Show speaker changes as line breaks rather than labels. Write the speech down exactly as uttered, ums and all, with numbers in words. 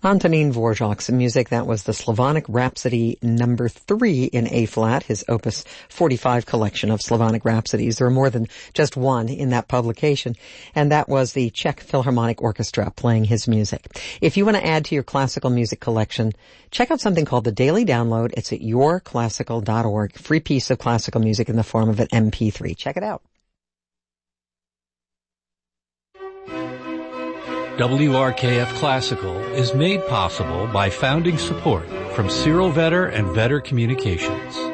Antonín Dvořák's music, that was the Slavonic Rhapsody number three in A-flat, his opus forty-five collection of Slavonic Rhapsodies. There are more than just one in that publication, and that was the Czech Philharmonic Orchestra playing his music. If you want to add to your classical music collection, check out something called the Daily Download. It's at your classical dot org. Free piece of classical music in the form of an M P three. Check it out.
W R K F Classical is made possible by founding support from Cyril Vetter and Vetter Communications.